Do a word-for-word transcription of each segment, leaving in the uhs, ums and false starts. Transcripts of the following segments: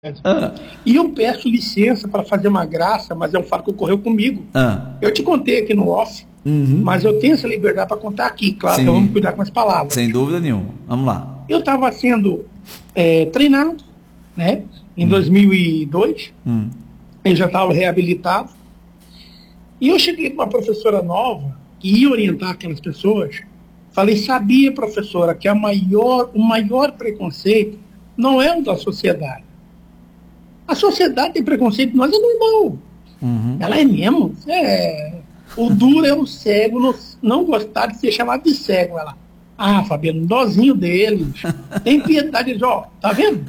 Ah. E eu peço licença para fazer uma graça, mas é um fato que ocorreu comigo. Ah. Eu te contei aqui no off, uhum. mas eu tenho essa liberdade para contar aqui, claro. Sim. Então vamos cuidar com as palavras. Sem dúvida nenhuma. Vamos lá. Eu estava sendo é, treinado, né, em hum. dois mil e dois, hum. eu já estava reabilitado, e eu cheguei para uma professora nova, que ia orientar aquelas pessoas. Falei, sabia, professora, que a maior, o maior preconceito não é o da sociedade. A sociedade tem preconceito, mas é normal. Uhum. Ela é mesmo. É, o duro é o cego não, não gostar de ser chamado de cego. Ela, ah, Fabiano, dozinho deles. Tem piedade. Eles, ó, tá vendo?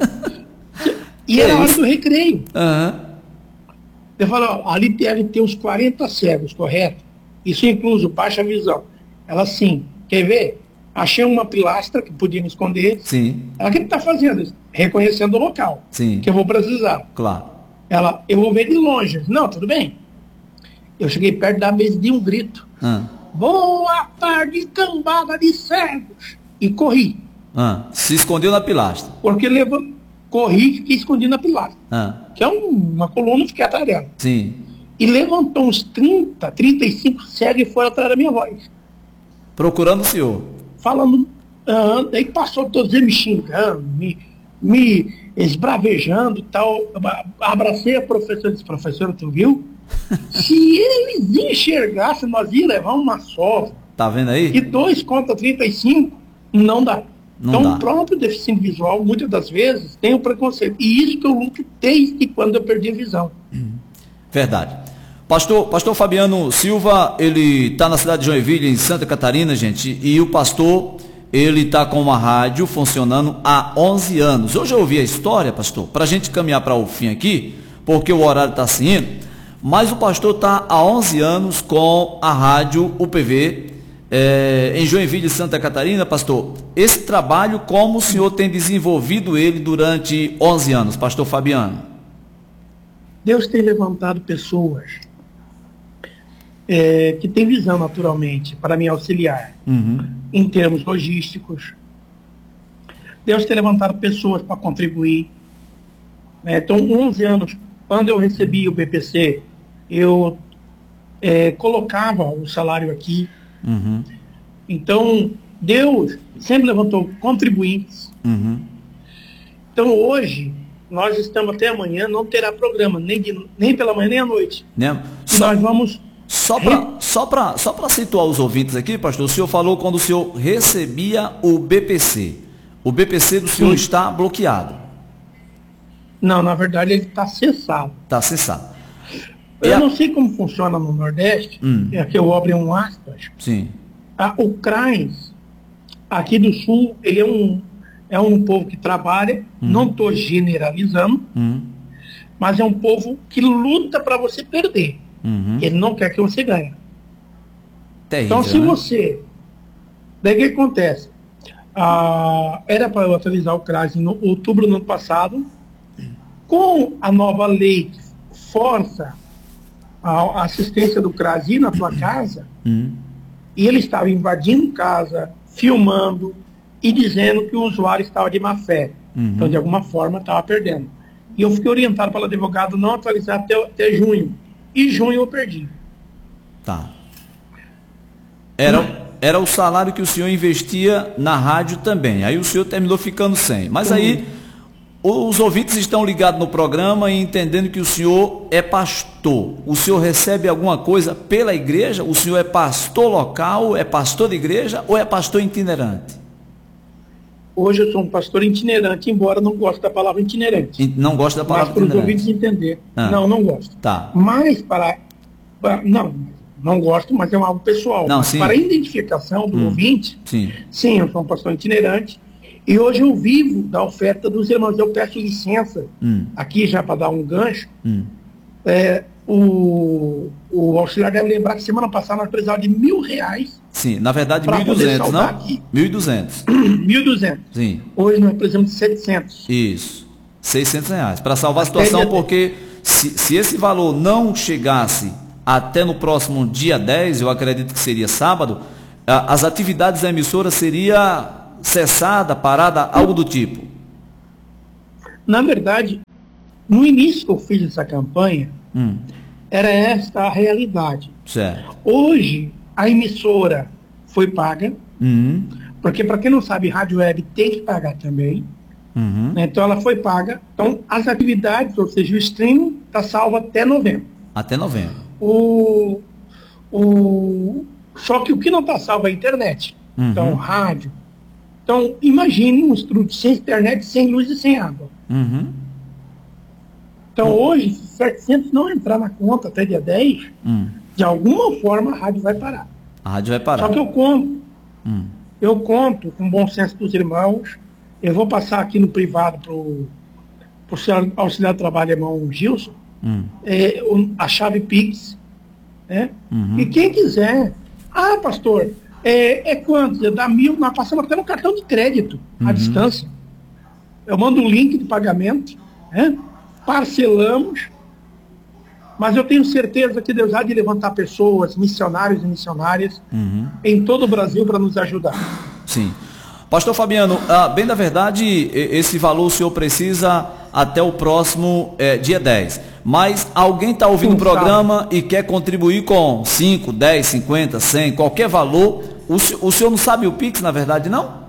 E era a hora do recreio. Uhum. Eu falo, ó, ali deve ter uns quarenta cegos, correto? Isso incluso baixa visão. Ela, sim, quer ver? Achei uma pilastra que podia me esconder. Sim. Ela, o que está fazendo? Reconhecendo o local. Sim. Que eu vou precisar. Claro. Ela, eu vou ver de longe. Não, tudo bem. Eu cheguei perto da mesa de um grito. Ah. Boa tarde, cambada de cegos. E corri. Ah. Se escondeu na pilastra. Porque levou, corri e fiquei escondido na pilastra. Ah. Que é um, uma coluna, fiquei atrás dela. Sim. E levantou uns trinta, trinta e cinco cegos e foram atrás da minha voz. Procurando o senhor. Falando, ah, daí passou todos eles me xingando, me, me esbravejando e tal. Abracei a professora e disse, professora, tu viu? Se eles enxergassem, nós ia levar uma sova. Tá vendo aí? E dois contra trinta e cinco, não dá. Não então dá. O próprio deficiente visual, muitas das vezes, tem o preconceito. E isso que eu luto desde quando eu perdi a visão. Verdade. Pastor, pastor Fabiano Silva, ele está na cidade de Joinville, em Santa Catarina, gente, e o pastor, ele está com uma rádio funcionando há onze anos. Hoje eu ouvi a história, pastor, para a gente caminhar para o fim aqui, porque o horário está se indo, mas o pastor está há onze anos com a rádio U P V, é, em Joinville, Santa Catarina. Pastor, esse trabalho, como o senhor tem desenvolvido ele durante onze anos, pastor Fabiano? Deus tem levantado pessoas É, que tem visão naturalmente para me auxiliar uhum. em termos logísticos. Deus tem levantado pessoas para contribuir. Né? Então, onze anos, quando eu recebi o B P C, eu é, colocava o salário aqui. Uhum. Então, Deus sempre levantou contribuintes. Uhum. Então, hoje, nós estamos até amanhã, não terá programa, nem, de, nem pela manhã nem à noite. Né? E Só... nós vamos... Só para só para só para situar os ouvintes aqui, pastor, o senhor falou quando o senhor recebia o B P C. O B P C do senhor Sim. está bloqueado. Não, na verdade ele está cessado. Está cessado. Eu a... não sei como funciona no Nordeste, hum. é que eu abro um aspas. Sim. Ah, o CRAS, aqui do Sul, ele é um, é um povo que trabalha, hum. não estou generalizando, hum. mas é um povo que luta para você perder. Uhum. Ele não quer que você ganhe. Terrível, então, se né? você... Daí o que acontece? Ah, era para eu atualizar o CRAS em outubro do ano passado. Com a nova lei que força a assistência do CRAS ir na tua casa, uhum. e ele estava invadindo casa, filmando e dizendo que o usuário estava de má fé. Uhum. Então, de alguma forma, estava perdendo. E eu fiquei orientado pelo advogado não atualizar até, até junho. E junho eu perdi. Tá. Era, era o salário que o senhor investia na rádio também. Aí o senhor terminou ficando sem. Mas aí os ouvintes estão ligados no programa e entendendo que o senhor é pastor. O senhor recebe alguma coisa pela igreja? O senhor é pastor local, é pastor de igreja ou é pastor itinerante? Hoje eu sou um pastor itinerante, embora não goste da palavra itinerante. Não gosta da palavra itinerante. Mas para os ouvintes entender. Ah. Não, não gosto. Tá. Mas para, para... Não, não gosto, mas é algo pessoal. Não, mas sim. Para a identificação do hum. ouvinte, sim. sim, eu sou um pastor itinerante. E hoje eu vivo da oferta dos irmãos. Eu peço licença, hum. aqui já para dar um gancho. Hum. É, o, o auxiliar deve lembrar que semana passada nós precisávamos de mil reais. Sim, na verdade mil e duzentos, não? Aqui. mil e duzentos. mil e duzentos. Sim. Hoje nós precisamos de setecentos. Isso. seiscentos reais. Para salvar a situação, Até porque se, se esse valor não chegasse até no próximo dia dez, eu acredito que seria sábado, as atividades da emissora seria cessada, parada, algo do tipo. Na verdade, no início que eu fiz essa campanha, hum. era esta a realidade. Certo. Hoje, a emissora foi paga, uhum. porque, para quem não sabe, rádio web tem que pagar também. Uhum. Né? Então, ela foi paga. Então, as atividades, ou seja, o streaming, está salvo até novembro. Até novembro. O, o, só que o que não está salvo é a internet. Uhum. Então, rádio. Então, imagine um estúdio sem internet, sem luz e sem água. Uhum. Então, hoje, se setecentos não entrar na conta até dia dez, uhum. de alguma forma a rádio vai parar. A rádio vai parar. Só que eu conto. Uhum. Eu conto com o bom senso dos irmãos. Eu vou passar aqui no privado para o seu auxiliar de trabalho, irmão Gilson, uhum. é, a chave Pix. Né? Uhum. E quem quiser. Ah, pastor... É, é quanto? Dá mil, nós passamos até no cartão de crédito, à uhum. distância. Eu mando um link de pagamento, né? Parcelamos, mas eu tenho certeza que Deus há de levantar pessoas, missionários e missionárias, uhum. em todo o Brasil para nos ajudar. Sim. Pastor Fabiano, ah, bem da verdade, esse valor o senhor precisa até o próximo é, dia dez. Mas alguém está ouvindo o programa sabe. e quer contribuir com cinco, dez, cinquenta, cem, qualquer valor. O, o senhor não sabe o Pix, na verdade, não?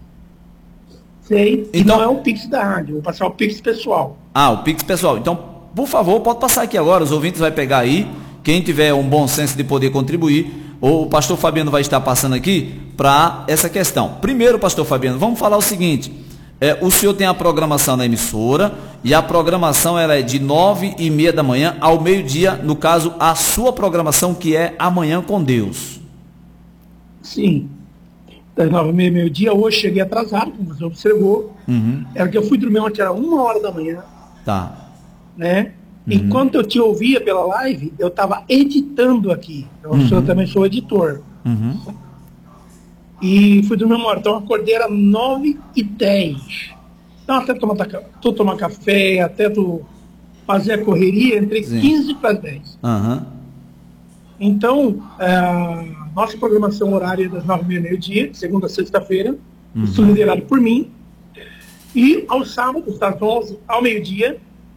Sei. Então, não é o Pix da rádio, vou passar o Pix pessoal. Ah, o Pix pessoal. Então, por favor, pode passar aqui agora, os ouvintes vão pegar aí. Quem tiver um bom senso de poder contribuir, o pastor Fabiano vai estar passando aqui para essa questão. Primeiro, pastor Fabiano, vamos falar o seguinte. É, o senhor tem a programação na emissora e a programação ela é de nove e meia da manhã ao meio-dia, no caso, a sua programação que é Amanhã com Deus. Sim. Das nove e meia, meio-dia, hoje cheguei atrasado, como você observou. Uhum. Era que eu fui dormir ontem, era uma hora da manhã. Tá. Né? Uhum. Enquanto eu te ouvia pela live, eu estava editando aqui. Eu uhum. também sou editor. Uhum. E fui dormir uma hora, então eu acordei às nove e dez. Então até tomar, tu tomar café, até tu fazer a correria, entre Sim. quinze para dez. Uhum. Então, a nossa programação horária é das nove e meia, meio-dia, segunda a sexta-feira, uhum. isso liderado por mim. E aos sábados, das onze ao meio-dia,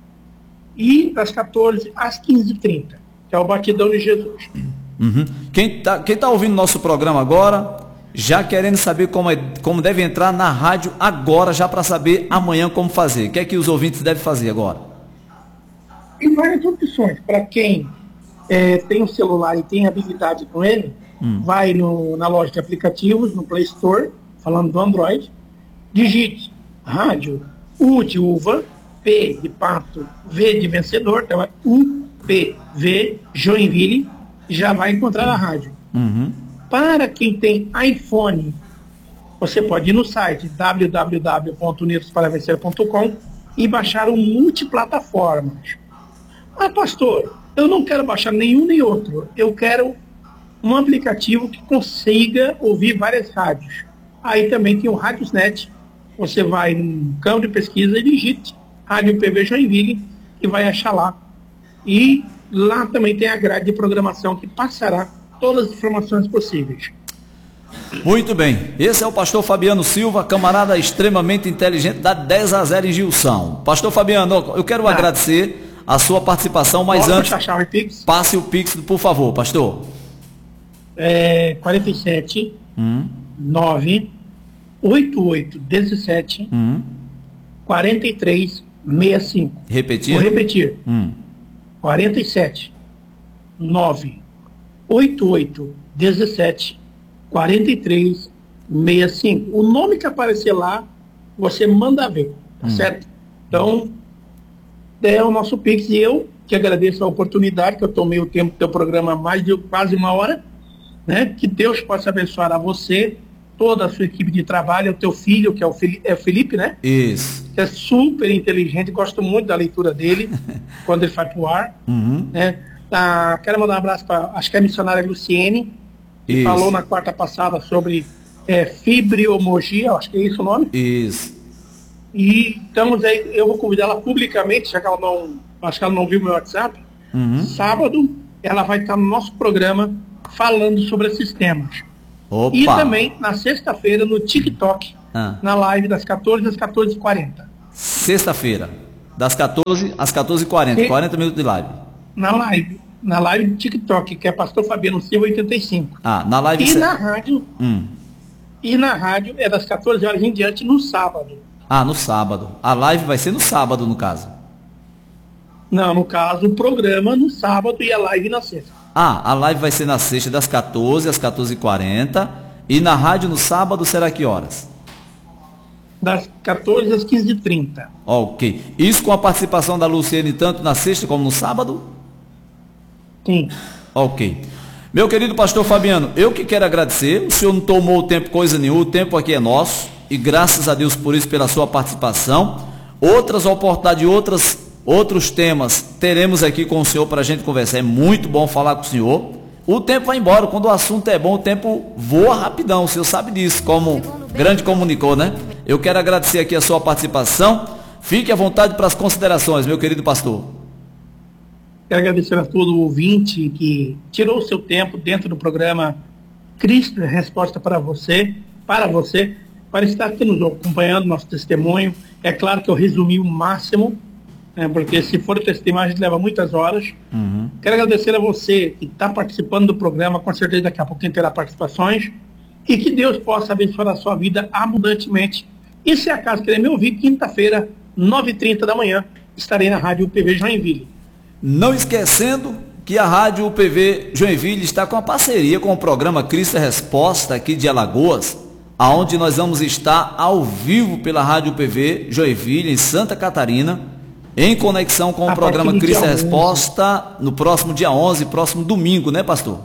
e das quatorze às quinze e trinta, que é o Batidão de Jesus. Uhum. Quem está quem tá ouvindo nosso programa agora, já querendo saber como, é, como deve entrar na rádio agora, já para saber amanhã como fazer. O que é que os ouvintes devem fazer agora? Tem várias opções. Para quem é, tem um celular e tem habilidade com ele, hum. vai no, na loja de aplicativos, no Play Store, falando do Android, digite rádio U de uva, P de pato, V de vencedor, então é U P V Joinville, já vai encontrar a rádio. Uhum. Para quem tem iPhone, você pode ir no site w w w ponto unidos para vencer ponto com e baixar um multiplataformas. Ah, pastor, eu não quero baixar nenhum nem outro. Eu quero um aplicativo que consiga ouvir várias rádios. Aí também tem o Radiosnet. Você vai no campo de pesquisa e digite Rádio P V Joinville e vai achar lá. E lá também tem a grade de programação que passará todas as informações possíveis. Muito bem, esse é o pastor Fabiano Silva, camarada extremamente inteligente, dá dez a zero em Gilson. Pastor Fabiano, eu quero ah. agradecer a sua participação, mas Posso antes, achar o Pix? passe o Pix, por favor, pastor. É quarenta e sete, hum. nove, oitenta e oito, dezessete, hum. quarenta e três, sessenta e cinco. Repetir? Vou repetir. Hum. quarenta e sete, nove, oitenta e oito, dezessete, quarenta e três, sessenta e cinco. O nome que aparecer lá, você manda ver, tá hum. certo? Então, é o nosso Pix e eu que agradeço a oportunidade, que eu tomei o tempo do teu programa mais de quase uma hora, né? Que Deus possa abençoar a você, toda a sua equipe de trabalho, o teu filho, que é o Felipe, é o Felipe, né? Isso. Que é super inteligente, gosto muito da leitura dele, quando ele vai pro ar, uhum. né? Ah, quero mandar um abraço para, acho que é a missionária Luciene, que isso. falou na quarta passada sobre é, fibromialgia, acho que é isso o nome. Isso. E estamos aí, eu vou convidar ela publicamente, já que ela não, acho que ela não viu meu WhatsApp. Uhum. Sábado, ela vai estar no nosso programa falando sobre esses temas. Opa. E também na sexta-feira no TikTok, ah. na live das quatorze às quatorze e quarenta. Sexta-feira, das quatorze às quatorze e quarenta, E- quarenta minutos de live. Na live. Na live do TikTok, que é Pastor Fabiano Silva oitenta e cinco. Ah, na live... E se- na rádio, Hum. e na rádio é das quatorze horas em diante no sábado. Ah, no sábado. A live vai ser no sábado, no caso. Não, no caso, o programa no sábado e a live na sexta. Ah, a live vai ser na sexta, das quatorze às quatorze e quarenta. E na rádio no sábado será que horas? Das quatorze às quinze e trinta. Ok. Isso com a participação da Luciene tanto na sexta como no sábado? Sim. Ok. Meu querido pastor Fabiano, eu que quero agradecer. O senhor não tomou o tempo coisa nenhuma, o tempo aqui é nosso. E graças a Deus por isso, pela sua participação. Outras oportunidades, outras, outros temas teremos aqui com o senhor para a gente conversar. É muito bom falar com o senhor. O tempo vai embora. Quando o assunto é bom, o tempo voa rapidão. O senhor sabe disso, como grande comunicou, né? Eu quero agradecer aqui a sua participação. Fique à vontade para as considerações, meu querido pastor. Quero agradecer a todo ouvinte que tirou o seu tempo dentro do programa Cristo é Resposta para você, para você, para estar aqui nos acompanhando nosso testemunho. É claro que eu resumi o máximo, né, porque se for testemunho a gente leva muitas horas. Uhum. Quero agradecer a você que está participando do programa, com certeza daqui a pouquinho terá participações, e que Deus possa abençoar a sua vida abundantemente. E se acaso querer me ouvir, quinta-feira, nove e trinta da manhã, estarei na Rádio U P V Joinville. Não esquecendo que a Rádio U P V Joinville está com a parceria com o programa Cristo é Resposta aqui de Alagoas, aonde nós vamos estar ao vivo pela Rádio U P V Joinville em Santa Catarina, em conexão com o A programa partir do Cristo é dia onze. Resposta no próximo dia onze, próximo domingo, né, pastor?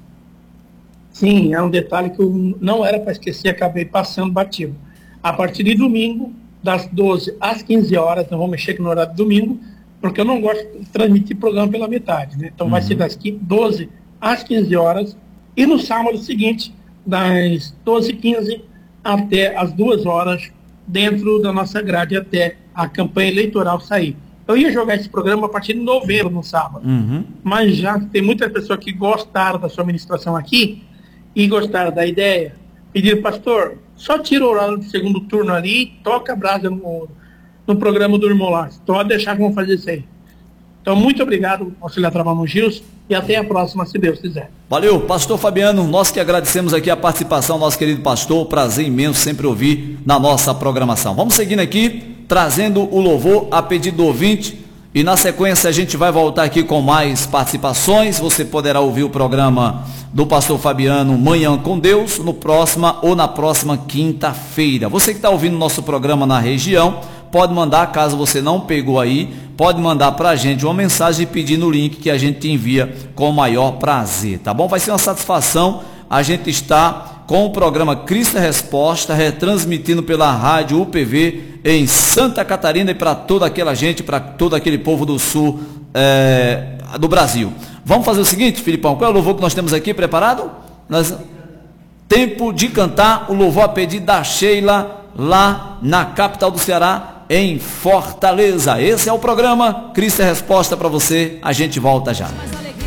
Sim, é um detalhe que eu não era para esquecer, acabei passando batido. A partir de domingo, das doze às quinze horas, não vou mexer aqui no horário de domingo, porque eu não gosto de transmitir programa pela metade, né? Então vai ser das doze às quinze horas, e no sábado seguinte, das doze e quinze até as duas horas, dentro da nossa grade, até a campanha eleitoral sair. Eu ia jogar esse programa a partir de novembro, no sábado. Uhum. Mas já tem muitas pessoas que gostaram da sua ministração aqui e gostaram da ideia, pediram, pastor, só tira o horário do segundo turno ali e toca a brasa no, no programa do irmão lá. Então pode deixar que vamos fazer isso aí. Então, muito obrigado, auxiliar Travamão Gils, e até a próxima, se Deus quiser. Valeu, pastor Fabiano, nós que agradecemos aqui a participação, nosso querido pastor, prazer imenso sempre ouvir na nossa programação. Vamos seguindo aqui, trazendo o louvor a pedido do ouvinte, e na sequência a gente vai voltar aqui com mais participações. Você poderá ouvir o programa do pastor Fabiano Manhã com Deus no próxima ou na próxima quinta-feira. Você que está ouvindo nosso programa na região, pode mandar, caso você não pegou aí, pode mandar para a gente uma mensagem pedindo o link que a gente te envia com o maior prazer, tá bom? Vai ser uma satisfação a gente estar com o programa Cristo é Resposta, retransmitindo pela Rádio U P V em Santa Catarina e para toda aquela gente, para todo aquele povo do sul é, do Brasil. Vamos fazer o seguinte, Filipão, qual é o louvor que nós temos aqui preparado? Nós... Tempo de cantar o louvor a pedido da Sheila, lá na capital do Ceará, em Fortaleza. Esse é o programa Cristo é Resposta para você. A gente volta já.